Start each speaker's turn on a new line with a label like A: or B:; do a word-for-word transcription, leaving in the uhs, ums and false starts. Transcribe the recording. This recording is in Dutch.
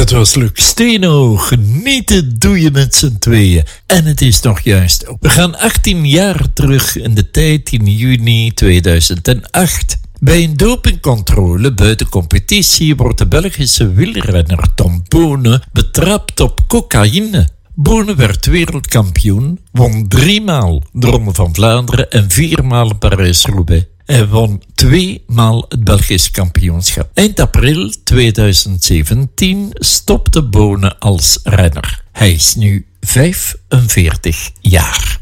A: Dat was Luc Steno. Genieten doe je met z'n tweeën. En het is nog juist. We gaan achttien jaar terug in de tijd in juni tweeduizend acht. Bij een dopingcontrole buiten competitie wordt de Belgische wielrenner Tom Bonen betrapt op cocaïne. Bonen werd wereldkampioen, won driemaal de Ronde van Vlaanderen en viermaal Parijs-Roubaix. Hij won tweemaal het Belgisch kampioenschap. Eind april tweeduizend zeventien stopte Bonen als renner. Hij is nu vijfenveertig jaar.